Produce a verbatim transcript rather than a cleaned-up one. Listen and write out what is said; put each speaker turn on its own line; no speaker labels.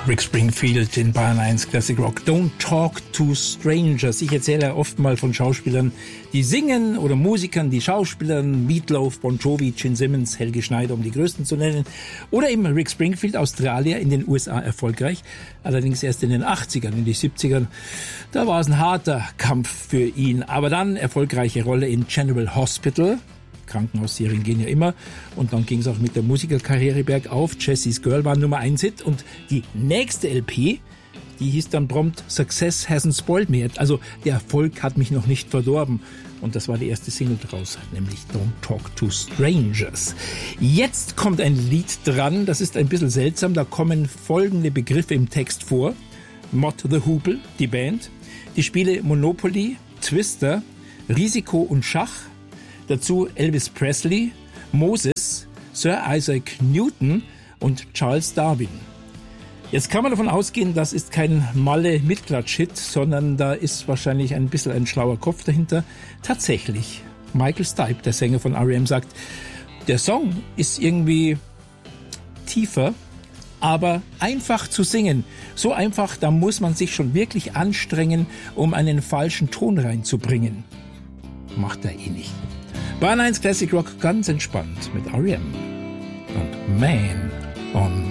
Rick Springfield in Bayern eins Classic Rock. Don't talk to strangers. Ich erzähle ja oft mal von Schauspielern, die singen, oder Musikern, die Schauspielern. Meatloaf, Bon Jovi, Gene Simmons, Helge Schneider, um die größten zu nennen. Oder eben Rick Springfield, Australier, in den U S A erfolgreich. Allerdings erst in den achtzigern, in den siebzigern. Da war es ein harter Kampf für ihn. Aber dann erfolgreiche Rolle in General Hospital. Krankenhausserien gehen ja immer. Und dann ging es auch mit der Musikerkarriere bergauf. Jessie's Girl war Nummer eins Hit. Und die nächste L P, die hieß dann prompt Success Hasn't Spoiled Me Yet. Also der Erfolg hat mich noch nicht verdorben. Und das war die erste Single draus, nämlich Don't Talk to Strangers. Jetzt kommt ein Lied dran, das ist ein bisschen seltsam. Da kommen folgende Begriffe im Text vor. Mott the Hoople, die Band. Die Spiele Monopoly, Twister, Risiko und Schach. Dazu Elvis Presley, Moses, Sir Isaac Newton und Charles Darwin. Jetzt kann man davon ausgehen, das ist kein Malle-Mitklatsch-Hit, sondern da ist wahrscheinlich ein bisschen ein schlauer Kopf dahinter. Tatsächlich, Michael Stipe, der Sänger von R E M, sagt, der Song ist irgendwie tiefer, aber einfach zu singen. So einfach, da muss man sich schon wirklich anstrengen, um einen falschen Ton reinzubringen. Macht er eh nicht. Bayern eins Classic Rock ganz entspannt mit R E M und Man on